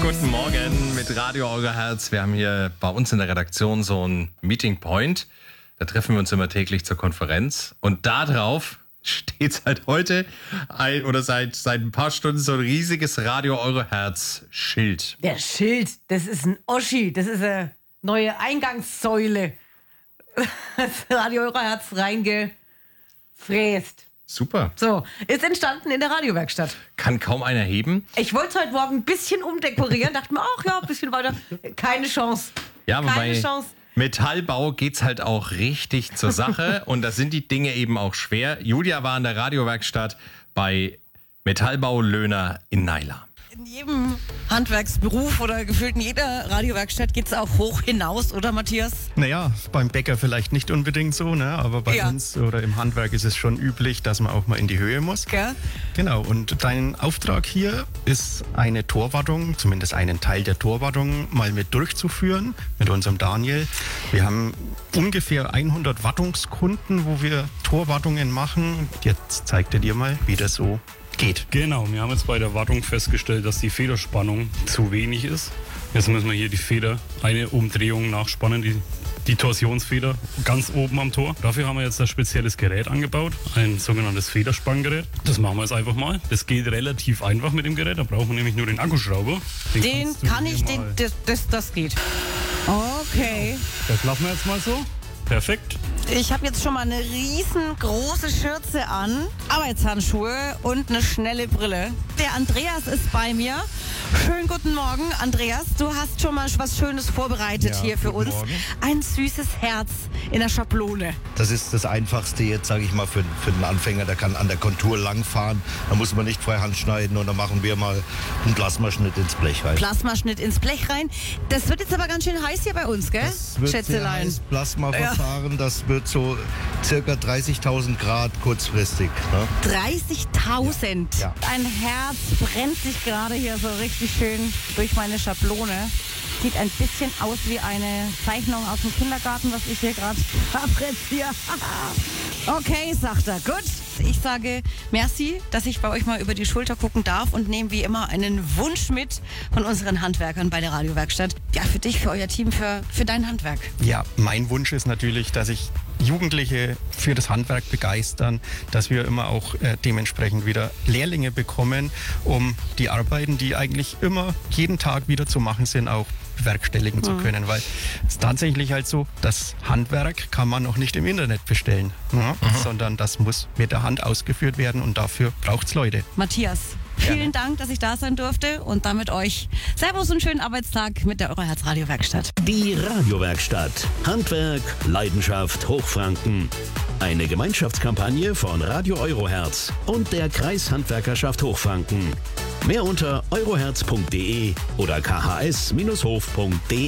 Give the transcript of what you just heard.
Guten Morgen mit Radio Euroherz. Wir haben hier bei uns in der Redaktion so einen Meeting Point. Da treffen wir uns immer täglich zur Konferenz. Und da drauf steht halt heute seit ein paar Stunden so ein riesiges Radio Euroherz Schild. Der Schild, das ist ein Oschi. Das ist eine neue Eingangssäule. Das Radio Euroherz reingefräst. Super. So, ist entstanden in der Radiowerkstatt. Kann kaum einer heben. Ich wollte heute Morgen ein bisschen umdekorieren, dachte mir, ach ja, ein bisschen weiter. Keine Chance. Ja, aber Keine bei Chance. Metallbau geht's halt auch richtig zur Sache und da sind die Dinge eben auch schwer. Julia war in der Radiowerkstatt bei Metallbau Löhner in Naila. In jedem Handwerksberuf oder gefühlt in jeder Radiowerkstatt geht es auch hoch hinaus, oder Matthias? Naja, beim Bäcker vielleicht nicht unbedingt so, ne? Aber bei uns oder im Handwerk ist es schon üblich, dass man auch mal in die Höhe muss. Ja. Genau, und dein Auftrag hier ist eine Torwartung, zumindest einen Teil der Torwartung, mal mit durchzuführen mit unserem Daniel. Wir haben ungefähr 100 Wartungskunden, wo wir Torwartungen machen. Jetzt zeigt er dir mal, wie das so geht. Genau, wir haben jetzt bei der Wartung festgestellt, dass die Federspannung zu wenig ist. Jetzt müssen wir hier die Feder, eine Umdrehung nachspannen, die Torsionsfeder ganz oben am Tor. Dafür haben wir jetzt ein spezielles Gerät angebaut, ein sogenanntes Federspanngerät. Das machen wir jetzt einfach mal. Das geht relativ einfach mit dem Gerät, da brauchen wir nämlich nur den Akkuschrauber. Das geht. Okay. Das lassen wir jetzt mal so. Perfekt. Ich habe jetzt schon mal eine riesengroße Schürze an, Arbeitshandschuhe und eine schnelle Brille. Der Andreas ist bei mir. Schönen guten Morgen, Andreas. Du hast schon mal was Schönes vorbereitet hier für uns. Morgen. Ein süßes Herz in der Schablone. Das ist das Einfachste jetzt, sage ich mal, für den Anfänger. Der kann an der Kontur langfahren. Da muss man nicht freihand schneiden und dann machen wir mal einen Plasmaschnitt ins Blech rein. Plasmaschnitt ins Blech rein. Das wird jetzt aber ganz schön heiß hier bei uns, gell? Das wird sehr Schätzelein. heiß, Plasmaverfahren, das wird so circa 30.000 Grad kurzfristig. Ne? 30.000. Ja. Ein Herz brennt sich gerade hier so richtig schön durch meine Schablone. Sieht ein bisschen aus wie eine Zeichnung aus dem Kindergarten, was ich hier gerade fabriziere. Okay, sagt er. Gut. Ich sage merci, dass ich bei euch mal über die Schulter gucken darf und nehme wie immer einen Wunsch mit von unseren Handwerkern bei der Radiowerkstatt. Ja, für dich, für euer Team, für dein Handwerk. Ja, mein Wunsch ist natürlich, dass ich Jugendliche für das Handwerk begeistern, dass wir immer auch dementsprechend wieder Lehrlinge bekommen, um die Arbeiten, die eigentlich immer jeden Tag wieder zu machen sind, auch bewerkstelligen zu können, weil es ist tatsächlich halt so, das Handwerk kann man noch nicht im Internet bestellen, ne? Sondern das muss mit der Hand ausgeführt werden und dafür braucht es Leute. Matthias, vielen Dank, dass ich da sein durfte und damit euch Servus und schönen Arbeitstag mit der Euroherz Radiowerkstatt. Die Radiowerkstatt. Handwerk, Leidenschaft, Hochfranken. Eine Gemeinschaftskampagne von Radio Euroherz und der Kreishandwerkerschaft Hochfranken. Mehr unter euroherz.de oder khs-hof.de.